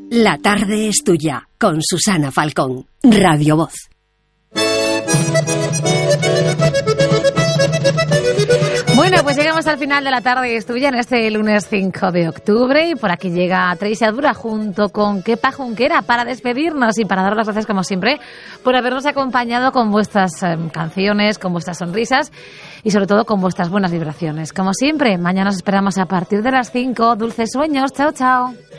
La tarde es tuya, con Susana Falcón, Radio Voz. Bueno, pues llegamos al final de La tarde es tuya en este lunes 5 de octubre y por aquí llega Tracy Adura junto con Kepa Junquera para despedirnos y para daros las gracias como siempre por habernos acompañado con vuestras canciones, con vuestras sonrisas y sobre todo con vuestras buenas vibraciones. Como siempre, mañana os esperamos a partir de las 5. Dulces sueños. Chao, chao.